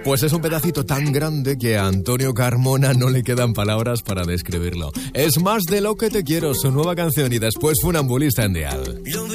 Pues es un pedacito tan grande que a Antonio Carmona no le quedan palabras para describirlo. Es Más de lo que te quiero, su nueva canción, y después Funambulista en Dial.